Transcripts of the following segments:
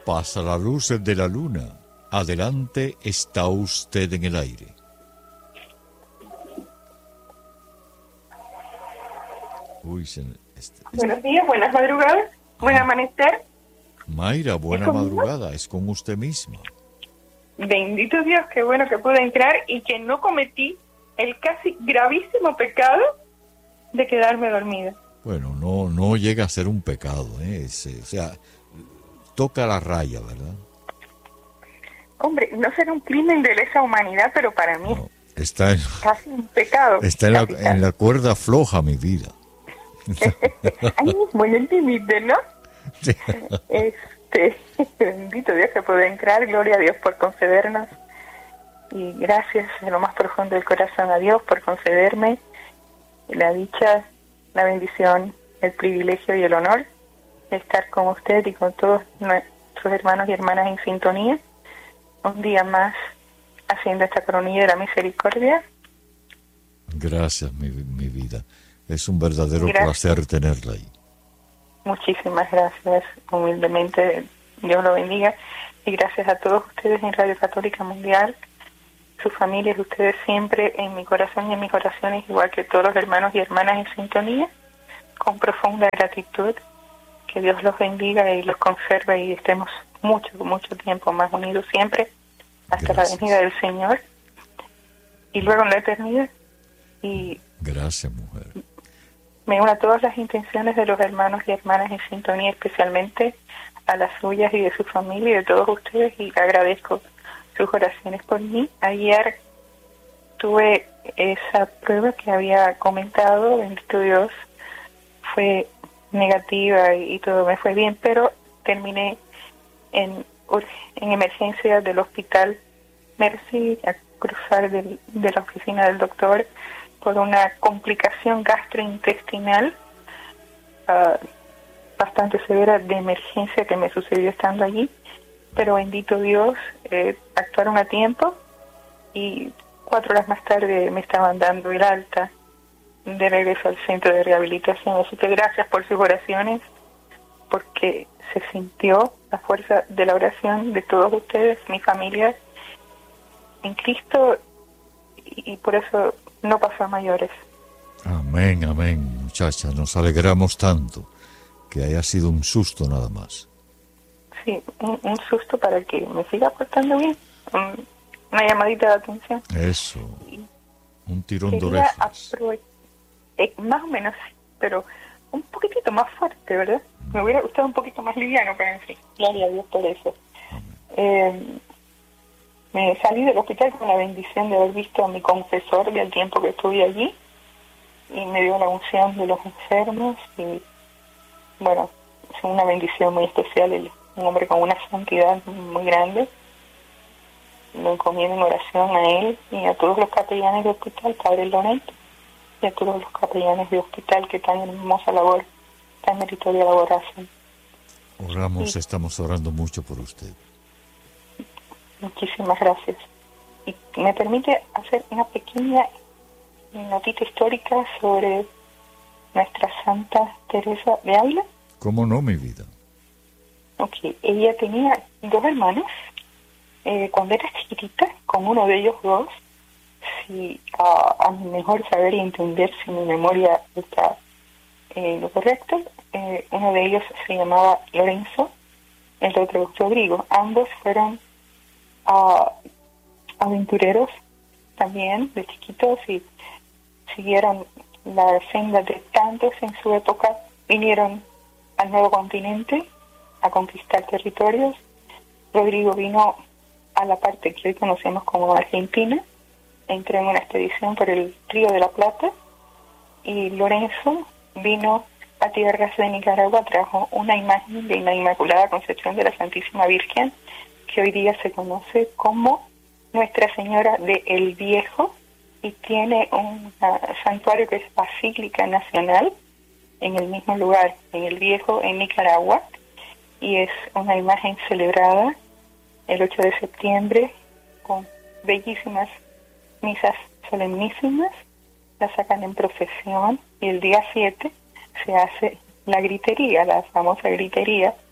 pasa la luz de la luna. Adelante, está usted en el aire. Uy, Buenos días, buenas madrugadas, buen amanecer. Mayra, buena madrugada, es con usted misma. Bendito Dios, qué bueno que pude entrar y que no cometí el casi gravísimo pecado de quedarme dormida. Bueno, no llega a ser un pecado, o sea, toca la raya, ¿verdad? Hombre, no será un crimen de lesa humanidad, pero para mí No, está casi un pecado. Está en la cuerda floja, mi vida. Ahí mismo, en el límite, ¿no? Sí. Bendito Dios que pude entrar, gloria a Dios por concedernos, y gracias de lo más profundo del corazón a Dios por concederme la dicha, la bendición, el privilegio y el honor de estar con usted y con todos nuestros hermanos y hermanas en sintonía, un día más haciendo esta coronilla de la misericordia. Gracias, mi vida. Es un verdadero placer tenerla ahí. Muchísimas gracias, humildemente, Dios lo bendiga, y gracias a todos ustedes en Radio Católica Mundial, sus familias, ustedes siempre en mi corazón y en mis oraciones, igual que todos los hermanos y hermanas en sintonía, con profunda gratitud, que Dios los bendiga y los conserve y estemos mucho tiempo más unidos siempre, hasta Gracias. la venida del Señor, y luego en la eternidad. Y gracias, mujer. me uno a todas las intenciones de los hermanos y hermanas en sintonía, especialmente a las suyas y de su familia y de todos ustedes, y agradezco sus oraciones por mí. Ayer tuve esa prueba que había comentado, bendito Dios, fue negativa y todo me fue bien, pero terminé en emergencia del hospital Mercy, a cruzar de la oficina del doctor por una complicación gastrointestinal bastante severa de emergencia que me sucedió estando allí, pero bendito Dios, actuaron a tiempo y 4 horas más tarde me estaban dando el alta de regreso al centro de rehabilitación. Así que gracias por sus oraciones, porque se sintió la fuerza de la oración de todos ustedes, mi familia, en Cristo, y por eso no pasó a mayores. Amén, muchacha. Nos alegramos tanto que haya sido un susto nada más. Sí, un susto para que me siga portando bien. Una llamadita de atención. Eso. Un tirón de Quería orejas. más o menos, pero un poquitito más fuerte, ¿verdad? Me hubiera gustado un poquito más liviano, pero en fin, gloria a Dios por eso. Me salí del hospital con la bendición de haber visto a mi confesor del tiempo que estuve allí, y me dio la unción de los enfermos, y bueno, es una bendición muy especial, un hombre con una santidad muy grande. Lo encomiendo en oración a él y a todos los capellanes de hospital, Padre Loreto, y a todos los capellanes de hospital que tan hermosa labor, tan meritoria labor hacen. Oramos, estamos orando mucho por usted. Muchísimas gracias. Y me permite hacer una pequeña notita histórica sobre nuestra Santa Teresa de Ávila. ¿Cómo no, mi vida? Ok, ella tenía 2 hermanos. Cuando era chiquitita, con uno de ellos 2, si a mi mejor saber y entender, si mi memoria está lo correcto, uno de ellos se llamaba Lorenzo, el otro Rodrigo. Ambos fueron aventureros también de chiquitos y siguieron la senda de tantos en su época. Vinieron al nuevo continente a conquistar territorios. Rodrigo vino a la parte que hoy conocemos como Argentina, entró en una expedición por el Río de la Plata, y Lorenzo vino a tierras de Nicaragua, trajo una imagen de la Inmaculada Concepción de la Santísima Virgen, que hoy día se conoce como Nuestra Señora de El Viejo, y tiene un santuario que es Basílica Nacional en el mismo lugar, en El Viejo, en Nicaragua, y es una imagen celebrada el 8 de septiembre con bellísimas misas solemnísimas. La sacan en procesión, y el día 7 se hace la gritería, la famosa gritería,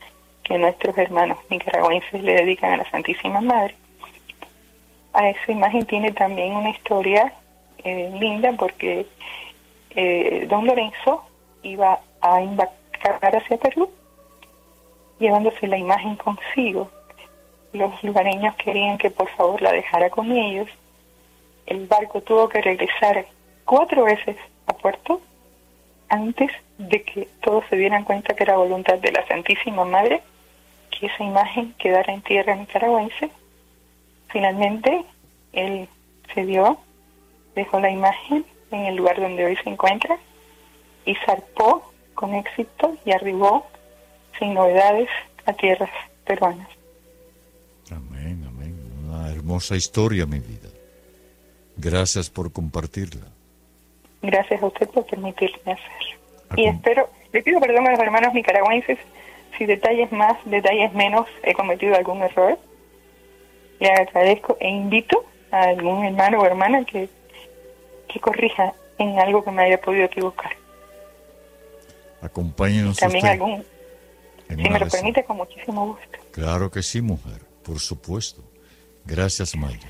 que nuestros hermanos nicaragüenses le dedican a la Santísima Madre. A esa imagen tiene también una historia linda, porque don Lorenzo iba a embarcar hacia Perú llevándose la imagen consigo. Los lugareños querían que por favor la dejara con ellos. El barco tuvo que regresar 4 veces a puerto antes de que todos se dieran cuenta que era voluntad de la Santísima Madre que esa imagen quedara en tierra nicaragüense. Finalmente él cedió, dejó la imagen en el lugar donde hoy se encuentra y zarpó con éxito y arribó sin novedades a tierras peruanas. Amén, amén. Una hermosa historia, mi vida. Gracias por compartirla. Gracias a usted por permitirme hacerlo. Y espero, le pido perdón a los hermanos nicaragüenses si detalles más, detalles menos he cometido algún error. Le agradezco e invito a algún hermano o hermana que corrija en algo que me haya podido equivocar. Acompáñenos también usted algún, si me lo permite, con muchísimo gusto. Claro que sí, mujer, por supuesto. Gracias, Mayra.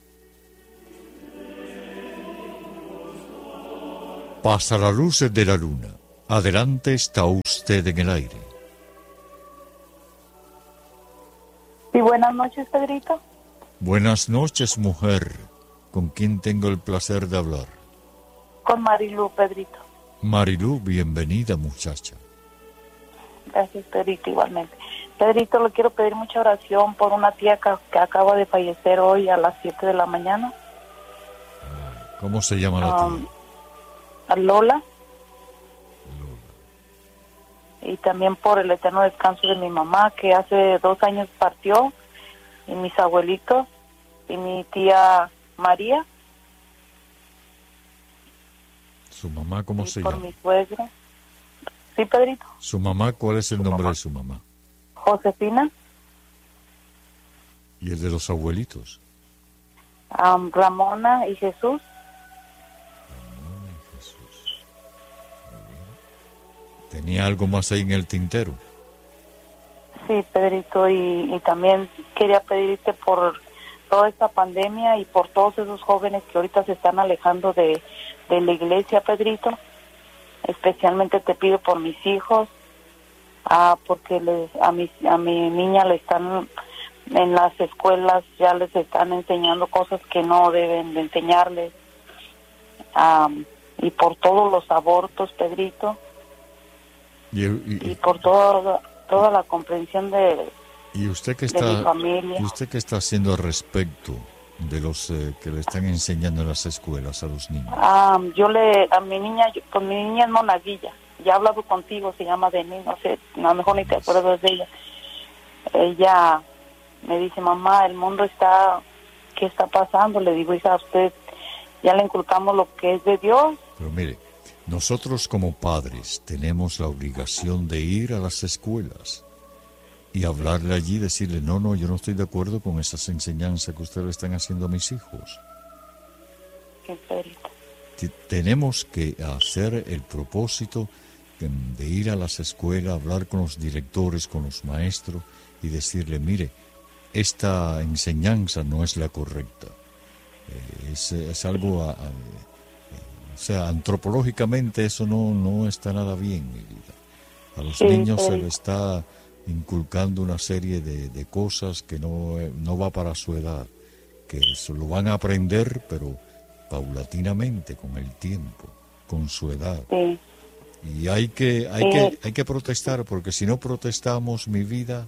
Pasa las luces de la luna. Adelante, está usted en el aire. Sí, buenas noches, Pedrito. Buenas noches, mujer. ¿Con quién tengo el placer de hablar? Con Marilú, Pedrito. Marilú, bienvenida, muchacha. Gracias, Pedrito, igualmente. Pedrito, le quiero pedir mucha oración por una tía que acaba de fallecer hoy a las 7 de la mañana. ¿Cómo se llama la tía? A Lola. Y también por el eterno descanso de mi mamá, que hace 2 años partió, y mis abuelitos, y mi tía María. ¿Su mamá cómo se llama? Por mi suegro. Sí, Pedrito. ¿Su mamá? ¿Cuál es el nombre de su mamá? Josefina. ¿Y el de los abuelitos? Ramona y Jesús. Ramona y Jesús. ¿Tenía algo más ahí en el tintero? Sí, Pedrito, y también quería pedirte por toda esta pandemia y por todos esos jóvenes que ahorita se están alejando de la iglesia, Pedrito. Especialmente te pido por mis hijos, porque a mi niña le están en las escuelas, ya les están enseñando cosas que no deben de enseñarles, y por todos los abortos, Pedrito, y por toda la comprensión de ¿Y usted qué mi familia. ¿Y usted qué está haciendo al respecto de los que le están enseñando en las escuelas a los niños? Mi niña es monaguilla, ya he hablado contigo, se llama Denis, no sé, a lo mejor ni te acuerdas de ella. Ella me dice, mamá, el mundo ¿qué está pasando? Le digo, hija, a usted ya le inculcamos lo que es de Dios. Pero mire, nosotros como padres tenemos la obligación de ir a las escuelas y hablarle allí, decirle, no, yo no estoy de acuerdo con esas enseñanzas que ustedes le están haciendo a mis hijos. Tenemos que hacer el propósito de ir a las escuelas, hablar con los directores, con los maestros y decirle, mire, esta enseñanza no es la correcta. Es algo, o sea, antropológicamente eso no está nada bien, mi vida. A los niños se les está inculcando una serie de cosas que no va para su edad, que eso lo van a aprender, pero paulatinamente, con el tiempo, con su edad. Sí. Y hay que protestar, porque si no protestamos, mi vida,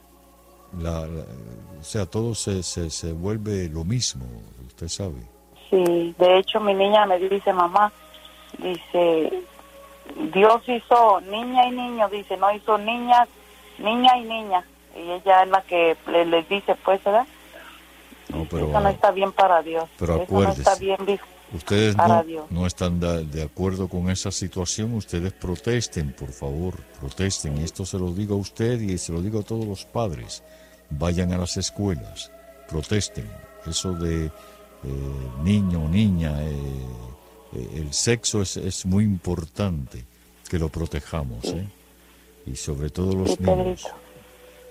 o sea, todo se vuelve lo mismo, usted sabe. Sí, de hecho mi niña me dice, mamá, dice, Dios hizo niña y niño, dice, no hizo niña y niña, y ella es la que les dice, pues, ¿verdad? No, pero eso no está bien para Dios. Pero eso no está bien ustedes para Dios. No están de acuerdo con esa situación, ustedes protesten, por favor, protesten. Y esto se lo digo a usted y se lo digo a todos los padres. Vayan a las escuelas, protesten. Eso de niño o niña, el sexo es muy importante que lo protejamos, y sobre todo los niños.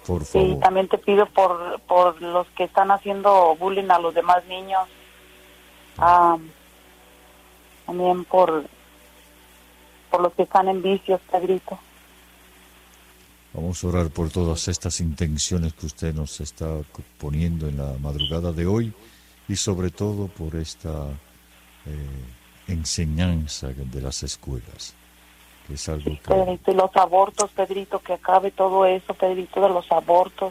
Por Y favor. también te pido por los que están haciendo bullying a los demás niños. También por los que están en vicios, Pedrito. Vamos a orar por todas estas intenciones que usted nos está poniendo en la madrugada de hoy y sobre todo por esta enseñanza de las escuelas, que es algo que... Pedrito, y los abortos, Pedrito, que acabe todo eso, Pedrito, de los abortos.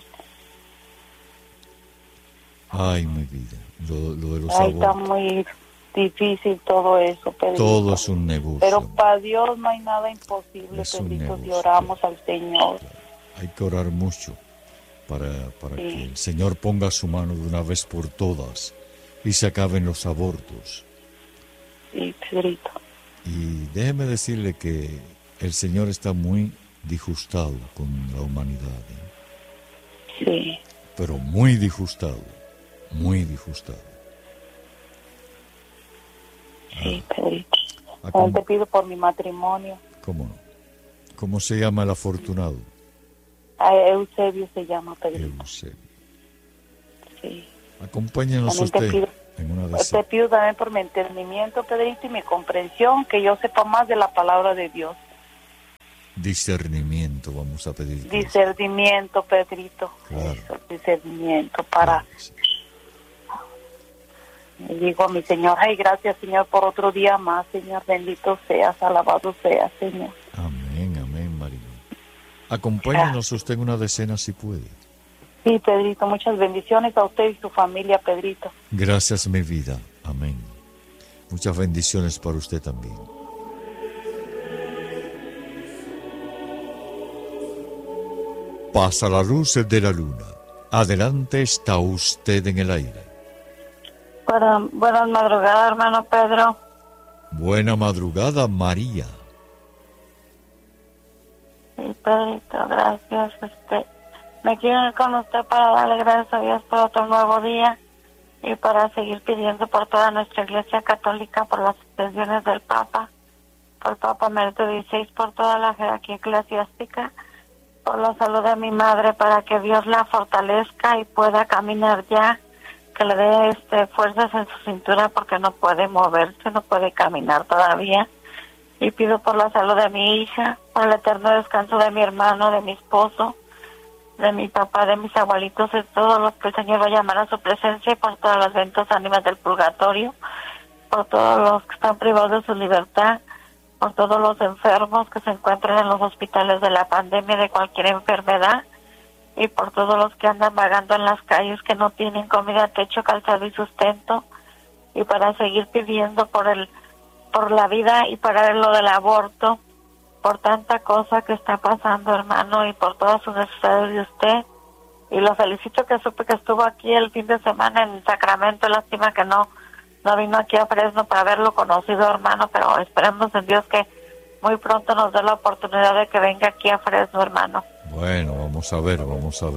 Ay, mi vida, lo de los Ay, está abortos. muy difícil todo eso, Pedrito. Todo es un negocio. Pero para Dios no hay nada imposible, Es un Pedrito, si negocio, oramos al Señor. Hay que orar mucho para Sí. que el Señor ponga su mano de una vez por todas y se acaben los abortos. Sí, Pedrito. Y déjeme decirle que el Señor está muy disgustado con la humanidad, Sí, pero muy disgustado, muy disgustado. sí, Pedrito. Ah, También te pido por mi matrimonio. ¿Cómo no? ¿Cómo se llama el afortunado? Eusebio se llama, Pedrito. Eusebio. Sí. Acompáñenos También te usted pido, en una de te esas. pido también por mi entendimiento, Pedrito, y mi comprensión, que yo sepa más de la palabra de Dios. Discernimiento, vamos a pedir. Discernimiento, Pedrito. Claro. Eso, discernimiento para... Le digo a mi Señor, ay, gracias, Señor, por otro día más, Señor, bendito seas, alabado seas, Señor. Amén, amén, María. Acompáñenos usted en una decena si puede. Sí, Pedrito, muchas bendiciones a usted y su familia, Pedrito. Gracias, mi vida. Amén. Muchas bendiciones para usted también. Pasa la luz de la luna. Adelante está usted en el aire. Buenas madrugadas, hermano Pedro. Buena madrugada, María. Sí, Pedrito, gracias. Me quiero ir con usted para darle gracias a Dios por otro nuevo día y para seguir pidiendo por toda nuestra Iglesia Católica, por las intenciones del Papa, por Papa Emérito XVI, por toda la jerarquía eclesiástica, por la salud de mi madre, para que Dios la fortalezca y pueda caminar ya, que le dé fuerzas en su cintura porque no puede moverse, no puede caminar todavía. Y pido por la salud de mi hija, por el eterno descanso de mi hermano, de mi esposo, de mi papá, de mis abuelitos, de todos los que el Señor va a llamar a su presencia, y por todas las ventas ánimas del purgatorio, por todos los que están privados de su libertad, por todos los enfermos que se encuentran en los hospitales de la pandemia, de cualquier enfermedad, y por todos los que andan vagando en las calles, que no tienen comida, techo, calzado y sustento, y para seguir pidiendo por la vida y para lo del aborto, por tanta cosa que está pasando, hermano, y por todas sus necesidades de usted. Y lo felicito, que supe que estuvo aquí el fin de semana en Sacramento. Lástima que no vino aquí a Fresno para haberlo conocido, hermano, pero esperemos en Dios que muy pronto nos dé la oportunidad de que venga aquí a Fresno, hermano. Bueno, vamos a ver.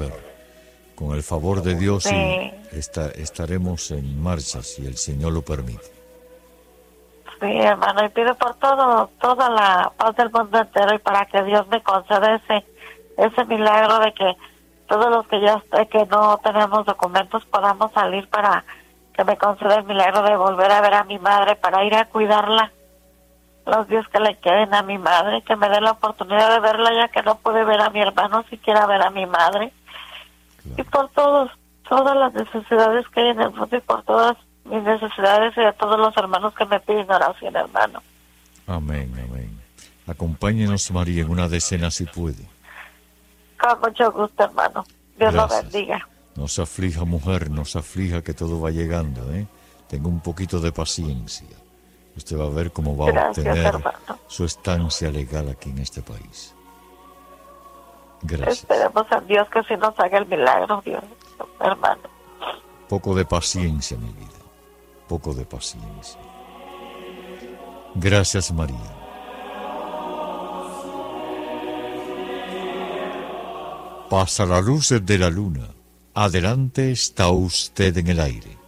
Con el favor de Dios Sí. y estaremos en marcha si el Señor lo permite. Sí, hermano, y pido por toda la paz del mundo entero, y para que Dios me conceda ese milagro de que todos los que que no tenemos documentos podamos salir, para que me conceda el milagro de volver a ver a mi madre, para ir a cuidarla los días que le queden a mi madre, que me dé la oportunidad de verla, ya que no pude ver a mi hermano, siquiera ver a mi madre. Claro. Y por todas las necesidades que hay en el mundo, y por todas mis necesidades, y a todos los hermanos que me piden oración, hermano. Amén, amén. Acompáñenos, María, en una decena si puede. Con mucho gusto, hermano. Dios lo Gracias. bendiga. No se aflija, mujer, no se aflija, que todo va llegando, ¿eh? Tenga un poquito de paciencia. Usted va a ver cómo va a Gracias, obtener hermano. su estancia legal aquí en este país. Gracias. Esperemos a Dios que sí nos haga el milagro, Dios, hermano. Poco de paciencia, mi vida. Poco de paciencia. Gracias, María. Pasa la luz de la luna. Adelante está usted en el aire.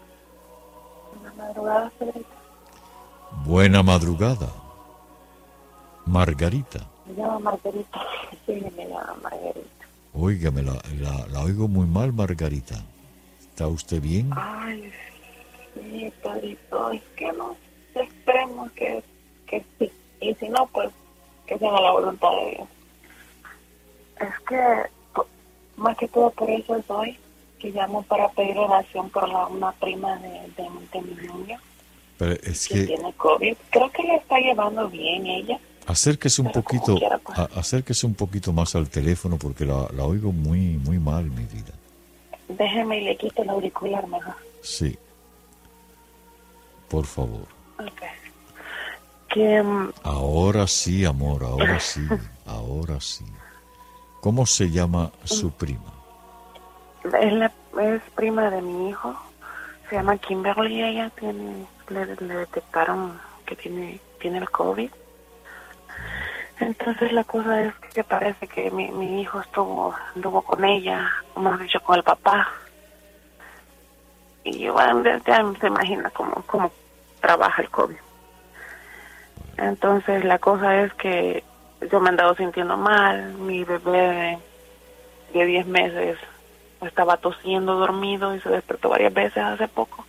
Buena madrugada. Margarita. Me llamo Margarita. Sí, me llamo Margarita. Óigame, la oigo muy mal, Margarita. ¿Está usted bien? Ay, sí, padrito, es que no, esperemos que sí. Y si no, pues que sea la voluntad de Dios. Es que, más que todo por eso es hoy que llamo para pedir oración por una prima de mi niño. Pero es que tiene COVID. Creo que le está llevando bien ella. Acérquese un poquito, quiera, pues. acérquese un poquito más al teléfono porque la oigo muy, muy mal, mi vida. Déjeme y le quito el auricular mejor. Sí. Por favor. Okay. Que, ahora sí, amor, ahora sí, ahora sí. ¿Cómo se llama su prima? Es prima de mi hijo. Se llama Kimberly. Ella le detectaron que tiene el COVID. Entonces la cosa es que parece que mi hijo anduvo con ella, como has dicho, con el papá. Y bueno, ya se imagina cómo trabaja el COVID. Entonces la cosa es que yo me he andado sintiendo mal. Mi bebé de 10 meses estaba tosiendo dormido y se despertó varias veces hace poco.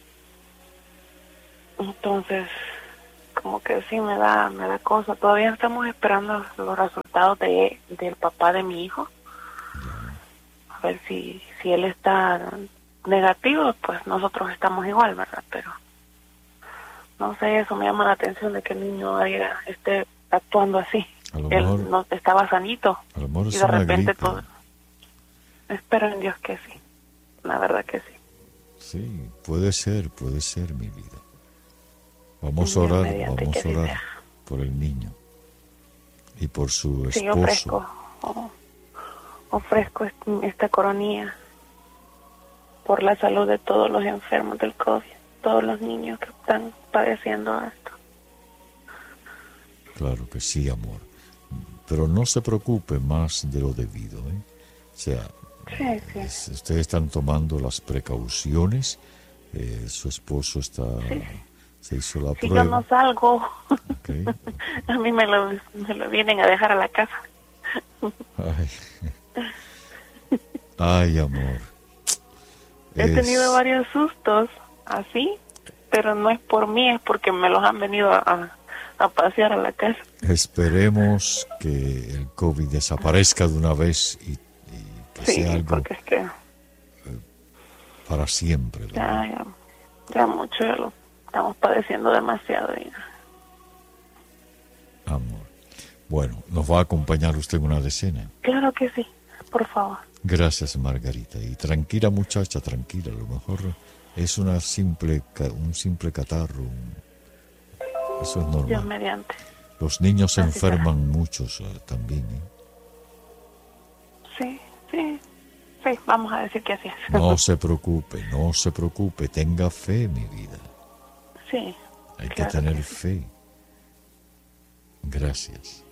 Entonces como que sí me da cosa. Todavía estamos esperando los resultados del papá de mi hijo, a ver si él está negativo, pues nosotros estamos igual, ¿verdad? Pero no sé, eso me llama la atención de que el niño esté actuando así. Él no estaba sanito a lo mejor y de repente todo. Espero en Dios que sí, la verdad que sí. Sí, puede ser mi vida. Vamos a orar por el niño y por su esposo. Sí, ofrezco esta coronía por la salud de todos los enfermos del COVID, todos los niños que están padeciendo esto. Claro que sí, amor. Pero no se preocupe más de lo debido, ¿eh? O sea, sí. Ustedes están tomando las precauciones, su esposo está... Sí. Se hizo la si prueba. Yo no salgo, okay. A mí me lo vienen a dejar a la casa. Ay, amor. He tenido varios sustos así, pero no es por mí, es porque me los han venido a pasear a la casa. Esperemos que el COVID desaparezca de una vez y que sea algo porque es que para siempre. Ya mucho lo estamos padeciendo demasiado. Amor. Bueno, ¿nos va a acompañar usted en una decena? Claro que sí, por favor. Gracias, Margarita. Y tranquila, muchacha, tranquila. A lo mejor es un simple catarro. Eso es normal. Dios mediante. Los niños se enferman muchos también, ¿eh? Sí, vamos a decir que así es. No se preocupe, tenga fe, mi vida. Sí. Hay que tener fe. Gracias.